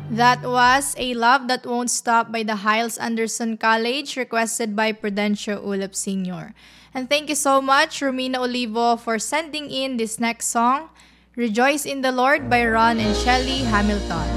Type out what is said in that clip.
That was A Love That Won't Stop by the Hiles Anderson College, requested by Prudencio Ulap Sr. And thank you so much, Romina Olivo, for sending in this next song, Rejoice in the Lord by Ron and Shelly Hamilton.